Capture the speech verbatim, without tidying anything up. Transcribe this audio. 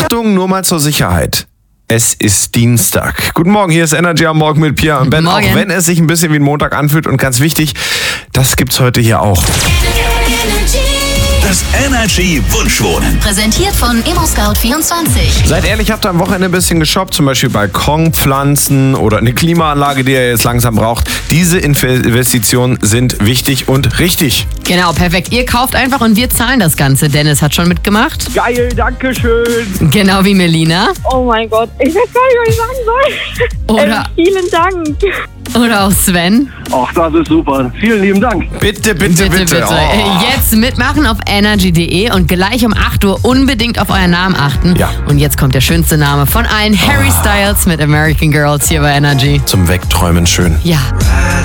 Achtung, nur mal zur Sicherheit. Es ist Dienstag. Guten Morgen, hier ist Energy am Morgen mit Pia und Ben. Morgen. Auch wenn es sich ein bisschen wie ein Montag anfühlt und ganz wichtig, das gibt's heute hier auch. Das Energy Wunschwohnen. Präsentiert von ImmoScout vierundzwanzig. Seid ehrlich, habt ihr am Wochenende ein bisschen geshoppt, zum Beispiel Balkonpflanzen oder eine Klimaanlage, die ihr jetzt langsam braucht. Diese Investitionen sind wichtig und richtig. Genau, perfekt. Ihr kauft einfach und wir zahlen das Ganze. Dennis hat schon mitgemacht. Geil, danke schön. Genau wie Melina. Oh mein Gott, ich weiß gar nicht, was ich sagen soll. Oder- ähm, vielen Dank. Oder auch Sven. Ach, das ist super. Vielen lieben Dank. Bitte, bitte, bitte. Bitte, bitte. Oh. Jetzt mitmachen auf energy punkt de und gleich um acht Uhr unbedingt auf euren Namen achten. Ja. Und jetzt kommt der schönste Name von allen, Harry Styles mit American Girls hier bei Energy. Zum Wegträumen schön. Ja.